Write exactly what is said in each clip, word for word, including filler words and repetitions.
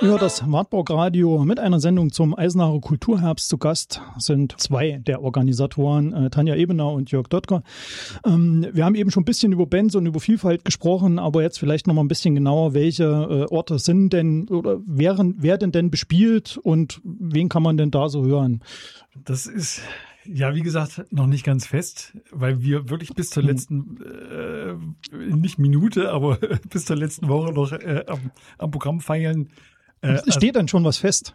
Über das Wartburg Radio mit einer Sendung zum Eisenacher Kulturherbst zu Gast sind zwei der Organisatoren, äh, Tanja Ebener und Jörg Döttger. Ähm, wir haben eben schon ein bisschen über Bands und über Vielfalt gesprochen, aber jetzt vielleicht noch mal ein bisschen genauer, welche äh, Orte sind denn oder wären, werden denn bespielt und wen kann man denn da so hören? Das ist ja, wie gesagt, noch nicht ganz fest, weil wir wirklich bis zur letzten, äh, nicht Minute, aber bis zur letzten Woche noch äh, am, am Programm feilen. Äh, steht also, dann schon was fest?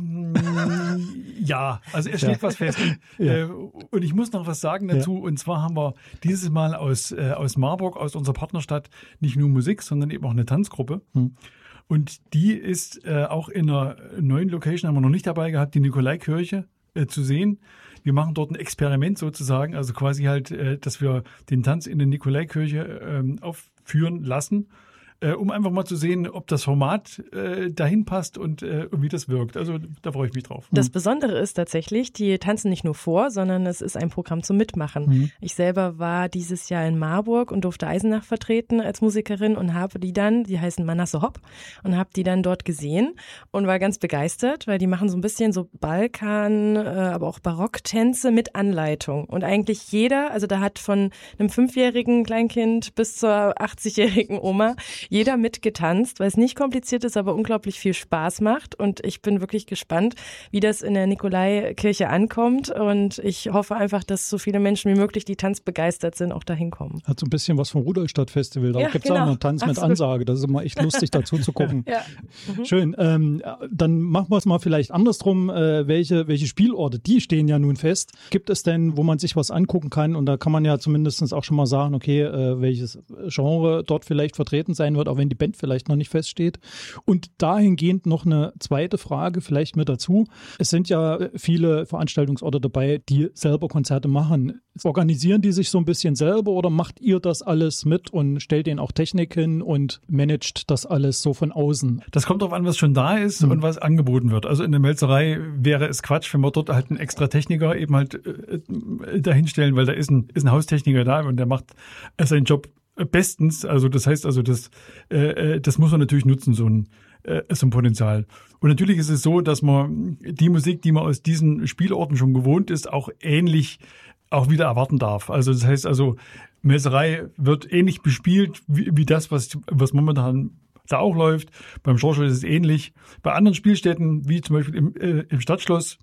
Ja, also es steht ja. was fest. Ja. Äh, und ich muss noch was sagen dazu. Ja. Und zwar haben wir dieses Mal aus, äh, aus Marburg, aus unserer Partnerstadt, nicht nur Musik, sondern eben auch eine Tanzgruppe. Hm. Und die ist äh, auch in einer neuen Location, haben wir noch nicht dabei gehabt, die Nikolaikirche äh, zu sehen. Wir machen dort ein Experiment sozusagen, also quasi halt, äh, dass wir den Tanz in der Nikolaikirche äh, aufführen lassen, äh, um einfach mal zu sehen, ob das Format äh, dahin passt und äh, wie das wirkt. Also da freue ich mich drauf. Das Besondere ist tatsächlich, die tanzen nicht nur vor, sondern es ist ein Programm zum Mitmachen. Mhm. Ich selber war dieses Jahr in Marburg und durfte Eisenach vertreten als Musikerin und habe die dann, die heißen Manasse Hopp, und habe die dann dort gesehen und war ganz begeistert, weil die machen so ein bisschen so Balkan, äh, aber auch Barocktänze mit Anleitung. Und eigentlich jeder, also da hat von einem fünfjährigen Kleinkind bis zur achtzigjährigen Oma jeder mitgetanzt, weil es nicht kompliziert ist, aber unglaublich viel Spaß macht. Und ich bin wirklich gespannt, wie das in der Nikolaikirche ankommt. Und ich hoffe einfach, dass so viele Menschen wie möglich, die tanzbegeistert sind, auch dahin kommen. Hat so ein bisschen was vom Rudolstadt-Festival. Da ja, gibt es genau. auch noch Tanz mit Absolut. Ansage. Das ist immer echt lustig, dazu zu gucken. Ja. Mhm. Schön. Ähm, dann machen wir es mal vielleicht andersrum. Äh, welche, welche Spielorte, die stehen ja nun fest. Gibt es denn, wo man sich was angucken kann? Und da kann man ja zumindest auch schon mal sagen, okay, äh, welches Genre dort vielleicht vertreten sein wird, auch wenn die Band vielleicht noch nicht feststeht. Und dahingehend noch eine zweite Frage vielleicht mit dazu. Es sind ja viele Veranstaltungsorte dabei, die selber Konzerte machen. Organisieren die sich so ein bisschen selber oder macht ihr das alles mit und stellt denen auch Technik hin und managt das alles so von außen? Das kommt darauf an, was schon da ist mhm. und was angeboten wird. Also in der Melzerei wäre es Quatsch, wenn wir dort halt einen extra Techniker eben halt äh, dahinstellen, weil da ist ein, ist ein Haustechniker da und der macht seinen Job bestens. Also das heißt also, das, äh, das muss man natürlich nutzen, so ein, äh, so ein Potenzial. Und natürlich ist es so, dass man die Musik, die man aus diesen Spielorten schon gewohnt ist, auch ähnlich auch wieder erwarten darf. Also das heißt also, Melzerei wird ähnlich bespielt wie, wie das, was, was momentan da auch läuft. Beim Schorschel ist es ähnlich. Bei anderen Spielstätten, wie zum Beispiel im, äh, im Stadtschloss,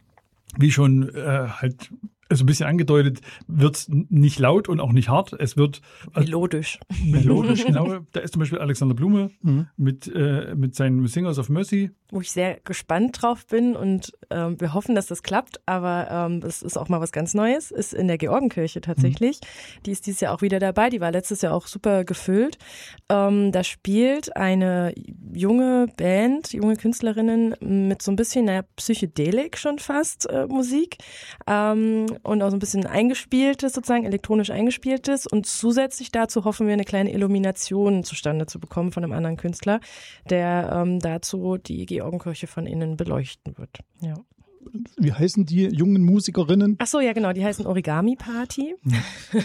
wie schon äh, halt also ein bisschen angedeutet, wird nicht laut und auch nicht hart. Es wird melodisch. Melodisch, genau. Da ist zum Beispiel Alexander Blume mhm. mit, äh, mit seinen Singers of Mercy. Wo ich sehr gespannt drauf bin und ähm, wir hoffen, dass das klappt, aber ähm, das ist auch mal was ganz Neues, ist in der Georgenkirche tatsächlich. Mhm. Die ist dieses Jahr auch wieder dabei, die war letztes Jahr auch super gefüllt. Ähm, da spielt eine junge Band, junge Künstlerinnen mit so ein bisschen, naja, Psychedelik schon fast äh, Musik. Ähm, und auch so ein bisschen eingespieltes, sozusagen elektronisch eingespieltes. Und zusätzlich dazu hoffen wir, eine kleine Illumination zustande zu bekommen von einem anderen Künstler, der ähm, dazu die Georgenkirche von innen beleuchten wird. Ja. Wie heißen die jungen Musikerinnen? Ach so, ja genau, die heißen Origami Party. Ja.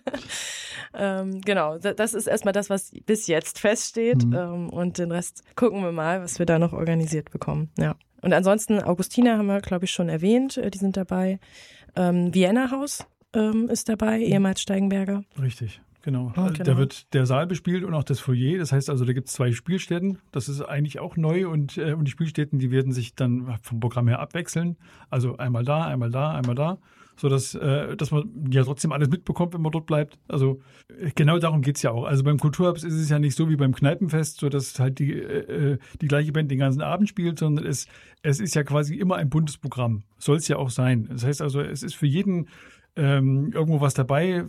ähm, genau, das ist erstmal das, was bis jetzt feststeht. Mhm. Ähm, und den Rest gucken wir mal, was wir da noch organisiert bekommen. Ja. Und ansonsten, Augustina haben wir, glaube ich, schon erwähnt, die sind dabei. Ähm, Vienna Haus ähm, ist dabei, ehemals Steigenberger. Richtig, genau. Oh, genau. Da wird der Saal bespielt und auch das Foyer. Das heißt also, da gibt es zwei Spielstätten. Das ist eigentlich auch neu und, äh, und die Spielstätten, die werden sich dann vom Programm her abwechseln. Also einmal da, einmal da, einmal da. Sodass äh, dass man ja trotzdem alles mitbekommt, wenn man dort bleibt. Also äh, genau darum geht's ja auch. Also beim Kulturherbst ist es ja nicht so wie beim Kneipenfest, so dass halt die, äh, die gleiche Band den ganzen Abend spielt, sondern es, es ist ja quasi immer ein buntes Programm. Soll es ja auch sein. Das heißt also, es ist für jeden ähm, irgendwo was dabei.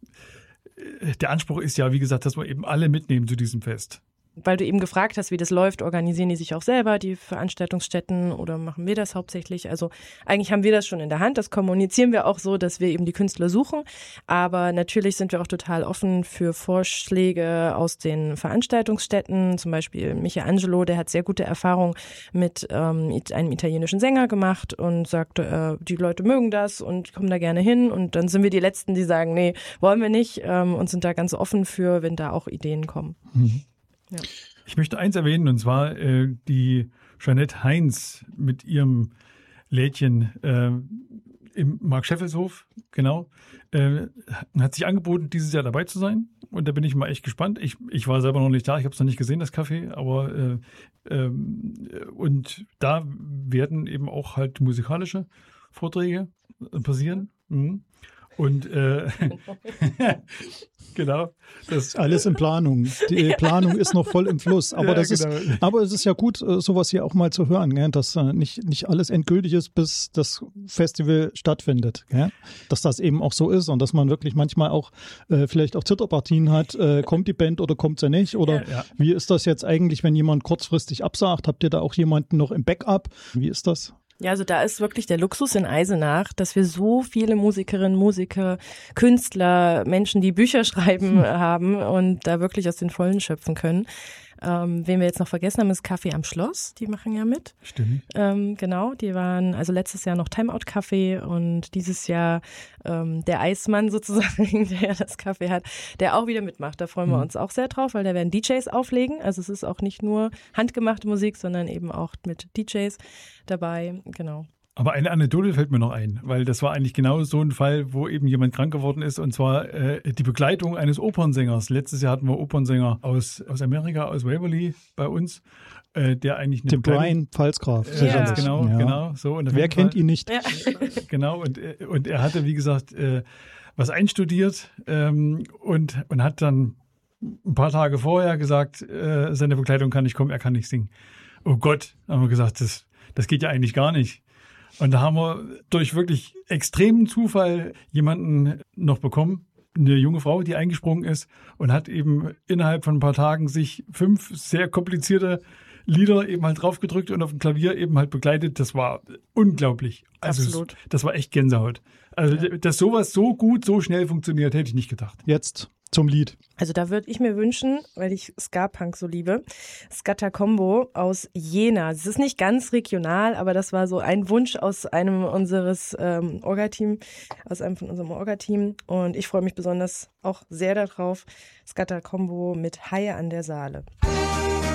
Der Anspruch ist ja, wie gesagt, dass wir eben alle mitnehmen zu diesem Fest. Weil du eben gefragt hast, wie das läuft, organisieren die sich auch selber, die Veranstaltungsstätten, oder machen wir das hauptsächlich? Also eigentlich haben wir das schon in der Hand, das kommunizieren wir auch so, dass wir eben die Künstler suchen, aber natürlich sind wir auch total offen für Vorschläge aus den Veranstaltungsstätten, zum Beispiel Michelangelo, der hat sehr gute Erfahrungen mit ähm, einem italienischen Sänger gemacht und sagte, äh, die Leute mögen das und kommen da gerne hin, und dann sind wir die Letzten, die sagen, nee, wollen wir nicht, ähm, und sind da ganz offen für, wenn da auch Ideen kommen. Mhm. Ja. Ich möchte eins erwähnen, und zwar äh, die Jeanette Heinz mit ihrem Lädchen äh, im Mark-Scheffelshof, genau, äh, hat sich angeboten, dieses Jahr dabei zu sein. Und da bin ich mal echt gespannt. Ich, ich war selber noch nicht da, ich habe es noch nicht gesehen, das Café, aber äh, ähm, und da werden eben auch halt musikalische Vorträge passieren. Mhm. Und äh, genau. Das alles in Planung. Die ja. Planung ist noch voll im Fluss. Aber, ja, das genau. ist, aber es ist ja gut, sowas hier auch mal zu hören, gell? Dass nicht, nicht alles endgültig ist, bis das Festival stattfindet. Gell? Dass das eben auch so ist und dass man wirklich manchmal auch äh, vielleicht auch Zitterpartien hat. Äh, kommt die Band oder kommt sie nicht? Oder ja, ja. wie ist das jetzt eigentlich, wenn jemand kurzfristig absagt? Habt ihr da auch jemanden noch im Backup? Wie ist das? Ja, also da ist wirklich der Luxus in Eisenach, dass wir so viele Musikerinnen, Musiker, Künstler, Menschen, die Bücher schreiben hm. haben und da wirklich aus den Vollen schöpfen können. Ähm, wen wir jetzt noch vergessen haben, ist Kaffee am Schloss. Die machen ja mit. Stimmt. Ähm, genau, die waren also letztes Jahr noch Timeout Kaffee und dieses Jahr ähm, der Eismann sozusagen, der ja das Kaffee hat, der auch wieder mitmacht. Da freuen mhm. wir uns auch sehr drauf, weil da werden D Js auflegen. Also es ist auch nicht nur handgemachte Musik, sondern eben auch mit D Js dabei. Genau. Aber eine Anekdote fällt mir noch ein, weil das war eigentlich genau so ein Fall, wo eben jemand krank geworden ist, und zwar äh, die Begleitung eines Opernsängers. Letztes Jahr hatten wir Opernsänger aus, aus Amerika, aus Waverly bei uns, äh, der eigentlich eine Den Brian Pfalzgraf. Äh, ja. Ganz genau, ja. genau. So, und wer kennt ihn nicht? Ja. Genau, und, und er hatte, wie gesagt, äh, was einstudiert ähm, und, und hat dann ein paar Tage vorher gesagt, äh, seine Begleitung kann nicht kommen, er kann nicht singen. Oh Gott, haben wir gesagt, das, das geht ja eigentlich gar nicht. Und da haben wir durch wirklich extremen Zufall jemanden noch bekommen, eine junge Frau, die eingesprungen ist und hat eben innerhalb von ein paar Tagen sich fünf sehr komplizierte Lieder eben halt draufgedrückt und auf dem Klavier eben halt begleitet. Das war unglaublich. Also Absolut. Das war echt Gänsehaut. Also ja. dass sowas so gut, so schnell funktioniert, hätte ich nicht gedacht. Jetzt zum Lied. Also da würde ich mir wünschen, weil ich Ska-Punk so liebe, Scatta Combo aus Jena. Es ist nicht ganz regional, aber das war so ein Wunsch aus einem unseres ähm, Orga-Team, aus einem von unserem Orga-Team. Und ich freue mich besonders auch sehr darauf. Scatta Combo mit Haie an der Saale.